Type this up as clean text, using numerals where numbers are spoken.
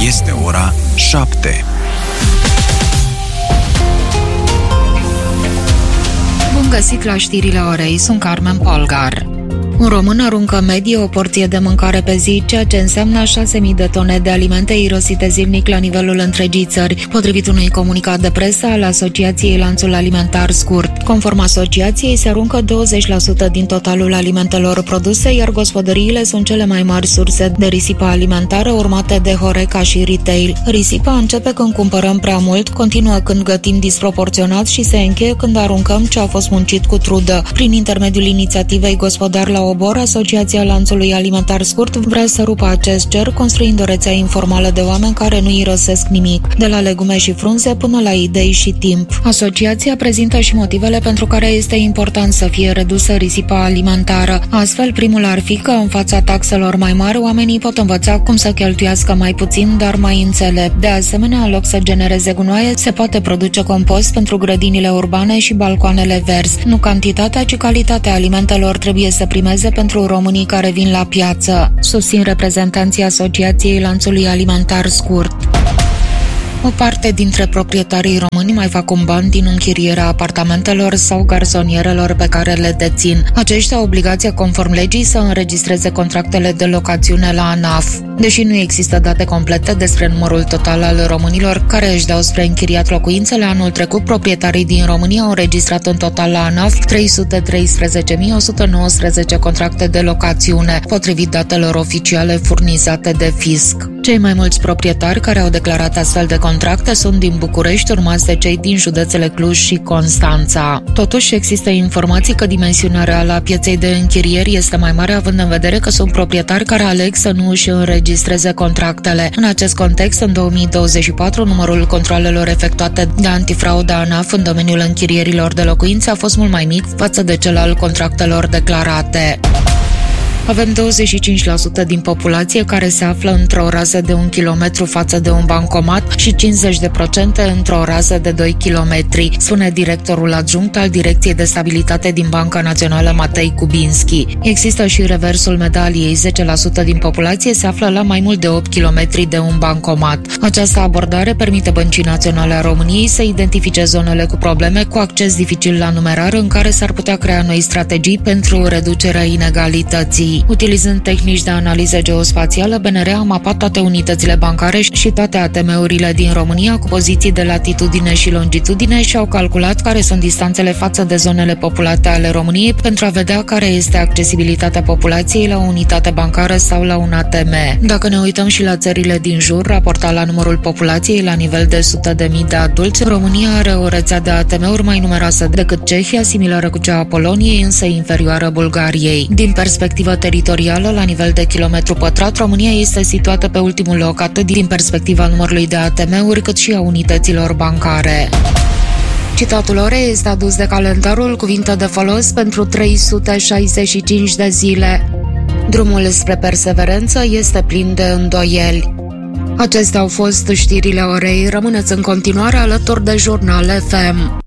Este ora 7. Bun găsit la știrile orei, sunt Carmen Polgar. Un român aruncă în medie o porție de mâncare pe zi, ceea ce înseamnă 6.000 de tone de alimente irosite zilnic la nivelul întregii țări, potrivit unui comunicat de presă al Asociației Lanțul Alimentar Scurt. Conform asociației, se aruncă 20% din totalul alimentelor produse, iar gospodăriile sunt cele mai mari surse de risipă alimentară, urmate de Horeca și retail. Risipa începe când cumpărăm prea mult, continuă când gătim disproporționat și se încheie când aruncăm ce a fost muncit cu trudă. Prin intermediul inițiativei Gospodar la Obor, Asociația Lanțului Alimentar Scurt vrea să rupă acest cer, construind o rețea informală de oameni care nu irosesc nimic, de la legume și frunze până la idei și timp. Asociația prezintă și motivele pentru care este important să fie redusă risipa alimentară. Astfel, primul ar fi că, în fața taxelor mai mari, oamenii pot învăța cum să cheltuiască mai puțin, dar mai înțelept. De asemenea, în loc să genereze gunoaie, se poate produce compost pentru grădinile urbane și balcoanele verzi. Nu cantitatea, ci calitatea alimentelor trebuie să primeze pentru românii care vin la piață, susțin reprezentanții Asociației Lanțului Alimentar Scurt. O parte dintre proprietarii români mai fac un ban din închirierea apartamentelor sau garsonierelor pe care le dețin. Aceștia au obligația conform legii să înregistreze contractele de locațiune la ANAF. Deși nu există date complete despre numărul total al românilor care își dau spre închiriat locuințele, anul trecut proprietarii din România au înregistrat în total la ANAF 313.119 contracte de locațiune, potrivit datelor oficiale furnizate de fisc. Cei mai mulți proprietari care au declarat astfel de contracte sunt din București, urmați de cei din județele Cluj și Constanța. Totuși, există informații că dimensiunea reală a pieței de închirieri este mai mare, având în vedere că sunt proprietari care aleg să nu își înregistreze contractele. În acest context, în 2024, numărul controalelor efectuate de antifraudă ANAF în domeniul închirierilor de locuințe a fost mult mai mic față de cel al contractelor declarate. Avem 25% din populație care se află într-o rază de 1 kilometru față de un bancomat și 50% într-o rază de 2 kilometri, spune directorul adjunct al Direcției de Stabilitate din Banca Națională, Matei Kubinski. Există și reversul medaliei, 10% din populație se află la mai mult de 8 kilometri de un bancomat. Această abordare permite Băncii Naționale a României să identifice zonele cu probleme, cu acces dificil la numerar, în care s-ar putea crea noi strategii pentru reducerea inegalității. Utilizând tehnici de analiză geospațială, BNR a mapat toate unitățile bancare și toate ATM-urile din România cu poziții de latitudine și longitudine și au calculat care sunt distanțele față de zonele populate ale României pentru a vedea care este accesibilitatea populației la o unitate bancară sau la un ATM. Dacă ne uităm și la țările din jur, raportat la numărul populației la nivel de 100.000 de adulți, România are o rețea de ATM-uri mai numeroasă decât Cehia, similară cu cea a Poloniei, însă inferioară Bulgariei. Din perspectivă teritorială, la nivel de kilometru pătrat, România este situată pe ultimul loc, atât din perspectiva numărului de ATM-uri, cât și a unităților bancare. Citatul orei este adus de calendarul Cuvinte de folos pentru 365 de zile. Drumul spre perseverență este plin de îndoieli. Acestea au fost știrile orei. Rămâneți în continuare alături de Jurnal FM.